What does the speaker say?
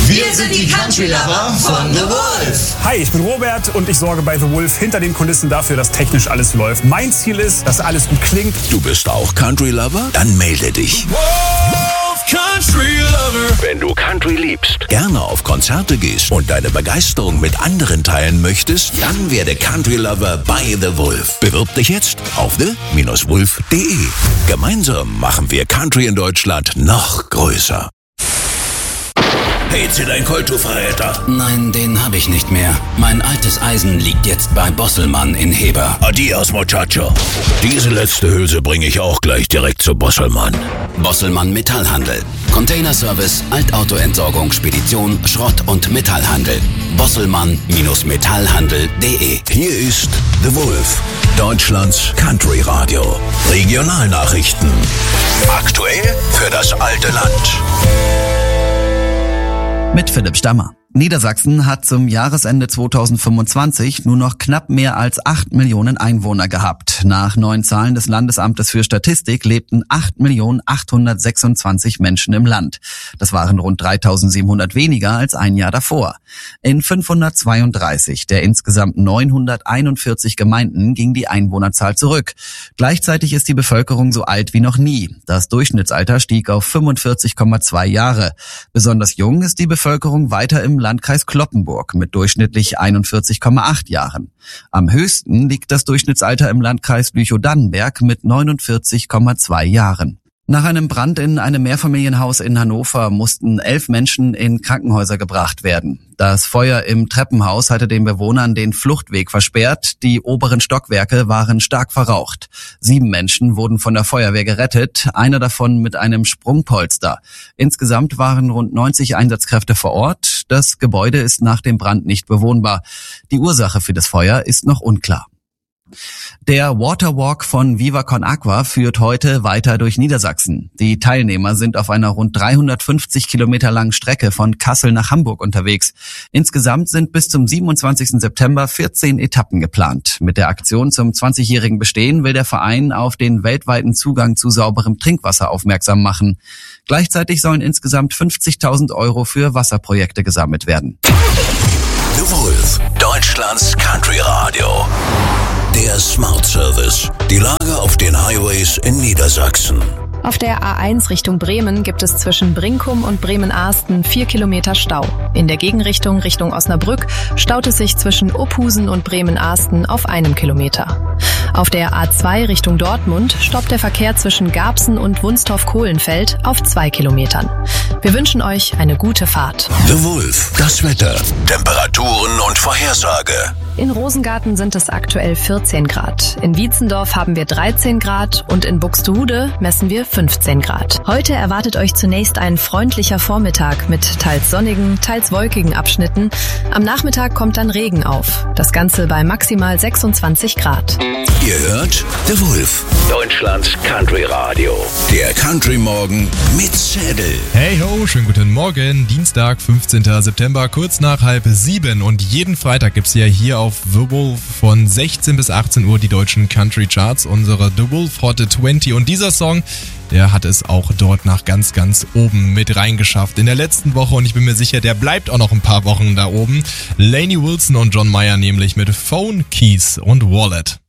Wir sind die Country Lover von The Wolf. Hi, ich bin Robert und ich sorge bei The Wolf hinter den Kulissen dafür, dass technisch alles läuft. Mein Ziel ist, dass alles gut klingt. Du bist auch Country Lover? Dann melde dich. Wolf Country Lover. Wenn du Country liebst, gerne auf Konzerte gehst und deine Begeisterung mit anderen teilen möchtest, dann werde Country Lover bei The Wolf. Bewirb dich jetzt auf the-wolf.de. Gemeinsam machen wir Country in Deutschland noch größer. Hey, zieh dein Kultufverräter. Nein, den habe ich nicht mehr. Mein altes Eisen liegt jetzt bei Bosselmann in Heber. Adios, Muchacho. Diese letzte Hülse bringe ich auch gleich direkt zu Bosselmann. Bosselmann Metallhandel. Containerservice, Altautoentsorgung, Spedition, Schrott- und Metallhandel. Bosselmann-Metallhandel.de. Hier ist The Wolf, Deutschlands Country Radio. Regionalnachrichten. Aktuell für das alte Land. Mit Philipp Stammer. Niedersachsen hat zum Jahresende 2025 nur noch knapp mehr als 8 Millionen Einwohner gehabt. Nach neuen Zahlen des Landesamtes für Statistik lebten 8.826.000 Menschen im Land. Das waren rund 3.700 weniger als ein Jahr davor. In 532 der insgesamt 941 Gemeinden ging die Einwohnerzahl zurück. Gleichzeitig ist die Bevölkerung so alt wie noch nie. Das Durchschnittsalter stieg auf 45,2 Jahre. Besonders jung ist die Bevölkerung weiter im Landkreis Cloppenburg mit durchschnittlich 41,8 Jahren. Am höchsten liegt das Durchschnittsalter im Landkreis Lüchow-Dannenberg mit 49,2 Jahren. Nach einem Brand in einem Mehrfamilienhaus in Hannover mussten 11 Menschen in Krankenhäuser gebracht werden. Das Feuer im Treppenhaus hatte den Bewohnern den Fluchtweg versperrt. Die oberen Stockwerke waren stark verraucht. 7 Menschen wurden von der Feuerwehr gerettet, einer davon mit einem Sprungpolster. Insgesamt waren rund 90 Einsatzkräfte vor Ort. Das Gebäude ist nach dem Brand nicht bewohnbar. Die Ursache für das Feuer ist noch unklar. Der Waterwalk von Viva Con Agua führt heute weiter durch Niedersachsen. Die Teilnehmer sind auf einer rund 350 Kilometer langen Strecke von Kassel nach Hamburg unterwegs. Insgesamt sind bis zum 27. September 14 Etappen geplant. Mit der Aktion zum 20-jährigen Bestehen will der Verein auf den weltweiten Zugang zu sauberem Trinkwasser aufmerksam machen. Gleichzeitig sollen insgesamt 50.000 € für Wasserprojekte gesammelt werden. The Wolf, Deutschlands Country Radio. Der Smart Service. Die Lage auf den Highways in Niedersachsen. Auf der A1 Richtung Bremen gibt es zwischen Brinkum und Bremen-Ahsten 4 Kilometer Stau. In der Gegenrichtung Richtung Osnabrück staut es sich zwischen Opusen und Bremen-Ahsten auf 1 Kilometer. Auf der A2 Richtung Dortmund stoppt der Verkehr zwischen Garbsen und Wunstorf-Kohlenfeld auf 2 Kilometern. Wir wünschen euch eine gute Fahrt. The Wolf, das Wetter, Temperaturen und Vorhersage. In Rosengarten sind es aktuell 14 Grad. In Wietzendorf haben wir 13 Grad und in Buxtehude messen wir 15 Grad. Heute erwartet euch zunächst ein freundlicher Vormittag mit teils sonnigen, teils wolkigen Abschnitten. Am Nachmittag kommt dann Regen auf. Das Ganze bei maximal 26 Grad. Ihr hört The Wolf, Deutschlands Country Radio. Der Country Morgen mit Zettel. Hey ho, schönen guten Morgen. Dienstag, 15. September, kurz nach 6:30. Und jeden Freitag gibt's ja hier auf The Wolf von 16 bis 18 Uhr die deutschen Country Charts, unsere The Wolf Hot 20. Und dieser Song, der hat es auch dort nach ganz, ganz oben mit reingeschafft in der letzten Woche. Und ich bin mir sicher, der bleibt auch noch ein paar Wochen da oben. Lainey Wilson und John Mayer nämlich mit Phone, Keys und Wallet.